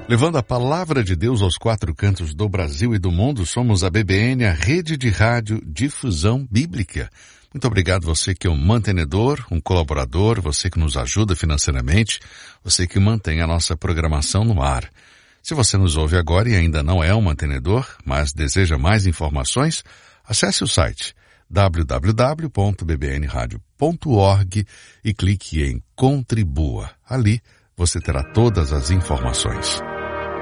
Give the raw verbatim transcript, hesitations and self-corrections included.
Levando a palavra de Deus aos quatro cantos do Brasil e do mundo, somos a B B N, a Rede de Rádio Difusão Bíblica. Muito obrigado você que é um mantenedor, um colaborador, você que nos ajuda financeiramente, você que mantém a nossa programação no ar. Se você nos ouve agora e ainda não é um mantenedor, mas deseja mais informações, acesse o site w w w ponto b b n radio ponto org e clique em Contribua. Ali você terá todas as informações.